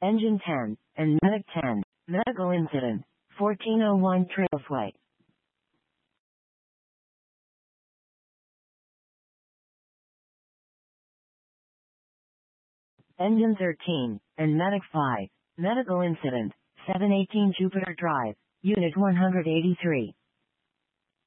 Engine 10, and Medic 10, medical incident, 1401 Trailsway. Engine 13, and Medic 5, medical incident, 718 Jupiter Drive, Unit 183.